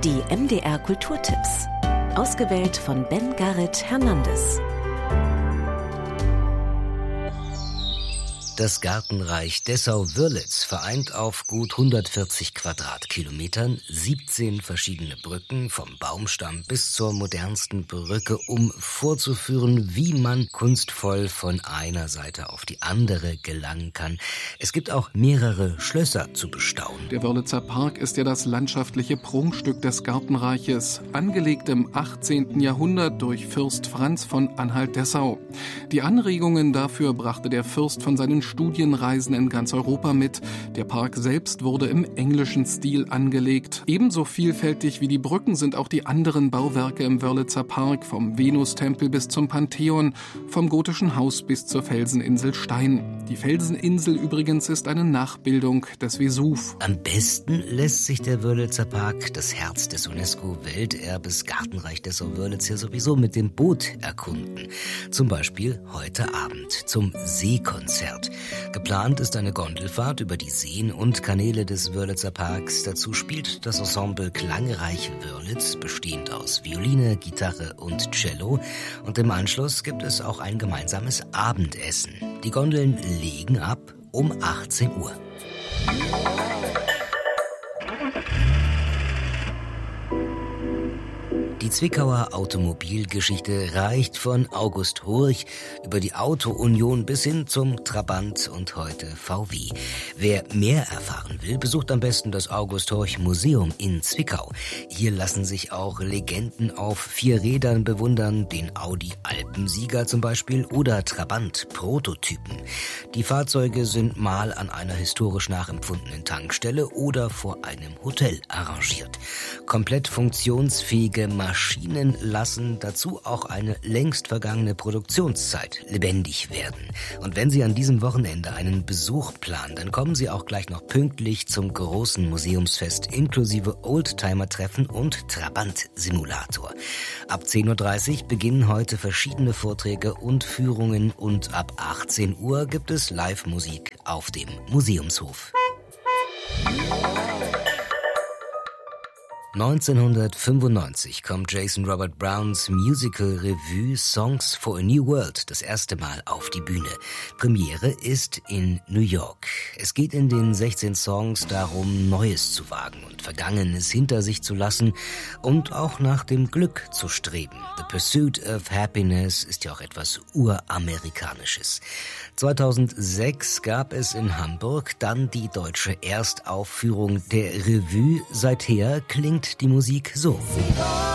Die MDR Kulturtipps. Ausgewählt von Ben Garrett Hernandez. Das Gartenreich Dessau-Wörlitz vereint auf gut 140 Quadratkilometern 17 verschiedene Brücken, vom Baumstamm bis zur modernsten Brücke, um vorzuführen, wie man kunstvoll von einer Seite auf die andere gelangen kann. Es gibt auch mehrere Schlösser zu bestaunen. Der Wörlitzer Park ist ja das landschaftliche Prunkstück des Gartenreiches, angelegt im 18. Jahrhundert durch Fürst Franz von Anhalt-Dessau. Die Anregungen dafür brachte der Fürst von seinen Studienreisen in ganz Europa mit. Der Park selbst wurde im englischen Stil angelegt. Ebenso vielfältig wie die Brücken sind auch die anderen Bauwerke im Wörlitzer Park, vom Venustempel bis zum Pantheon, vom gotischen Haus bis zur Felseninsel Stein. Die Felseninsel übrigens ist eine Nachbildung des Vesuv. Am besten lässt sich der Wörlitzer Park, das Herz des UNESCO-Welterbes Gartenreich Dessau-Wörlitz, ja sowieso mit dem Boot erkunden. Zum Beispiel heute Abend zum Seekonzert. Geplant ist eine Gondelfahrt über die Seen und Kanäle des Wörlitzer Parks. Dazu spielt das Ensemble Klangreich Wörlitz, bestehend aus Violine, Gitarre und Cello. Und im Anschluss gibt es auch ein gemeinsames Abendessen. Die Gondeln legen ab um 18 Uhr. Die Zwickauer Automobilgeschichte reicht von August Horch über die Auto-Union bis hin zum Trabant und heute VW. Wer mehr erfahren will, besucht am besten das August Horch Museum in Zwickau. Hier lassen sich auch Legenden auf 4 Rädern bewundern, den Audi Alpensieger zum Beispiel oder Trabant-Prototypen. Die Fahrzeuge sind mal an einer historisch nachempfundenen Tankstelle oder vor einem Hotel arrangiert. Komplett funktionsfähige Maschinen lassen dazu auch eine längst vergangene Produktionszeit lebendig werden. Und wenn Sie an diesem Wochenende einen Besuch planen, dann kommen Sie auch gleich noch pünktlich zum großen Museumsfest inklusive Oldtimer-Treffen und Trabant-Simulator. Ab 10.30 Uhr beginnen heute verschiedene Vorträge und Führungen und ab 18 Uhr gibt es Live-Musik auf dem Museumshof. 1995 kommt Jason Robert Browns Musical-Revue Songs for a New World das erste Mal auf die Bühne. Premiere ist in New York. Es geht in den 16 Songs darum, Neues zu wagen und Vergangenes hinter sich zu lassen und auch nach dem Glück zu streben. The Pursuit of Happiness ist ja auch etwas Uramerikanisches. 2006 gab es in Hamburg dann die deutsche Erstaufführung der Revue. Seither klingt die Musik so.